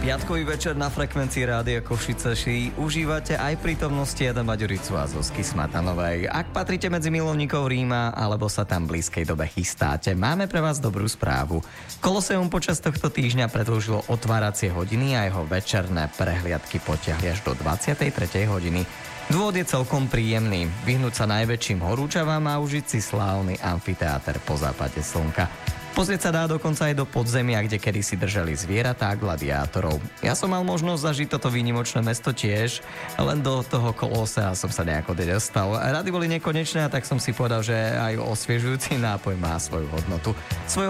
Piatkový večer na frekvencii Rádia Košice si užívate aj prítomnosti Jana Maďuricu a Zuzky Smatanovej. Ak patríte medzi milovníkov Ríma, alebo sa tam v blízkej dobe chystáte, máme pre vás dobrú správu. Koloseum počas tohto týždňa predĺžilo otváracie hodiny a jeho večerné prehliadky potiahli až do 23. hodiny. Dôvod je celkom príjemný. Vyhnúť sa najväčším horúčavám a užiť si slávny amfiteáter po západe slnka. Pozrieť sa dá dokonca aj do podzemia, kde kedysi držali zvieratá a gladiátorov. Ja som mal možnosť zažiť toto výnimočné mesto tiež, len do toho Kolosea som sa nejako nedostal. Rady boli nekonečné, a tak som si povedal, že aj osviežujúci nápoj má svoju hodnotu.